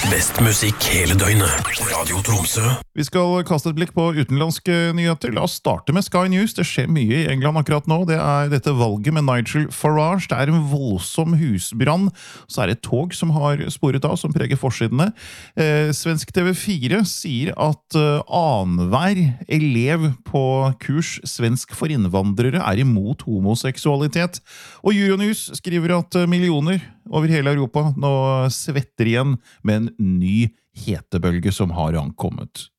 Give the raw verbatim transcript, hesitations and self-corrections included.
Best musikk hele døgnet. Radio Tromsø. Vi skal kaste et blikk på utenlandske nyheter. La oss starte med Sky News. Det skjer mye i England akkurat nå. Det er dette valget med Nigel Farage. Det er en voldsom husbrann. Så er det et tog som har sporet av, som preger forsidene. Eh, Svensk T V fire sier at eh, annenhver elev på kurs Svensk for innvandrere er imot homoseksualitet. Og Euronews skriver at millioner over hele Europa nå svetter igjen med en ny hetebølge som har ankommet.